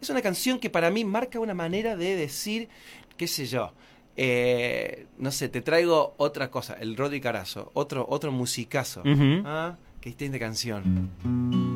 Es una canción que para mí marca una manera de decir, qué sé yo, no sé, te traigo otra cosa, el Rodri Carazo, otro musicazo, Ujú. ¿ah? Que esté de canción.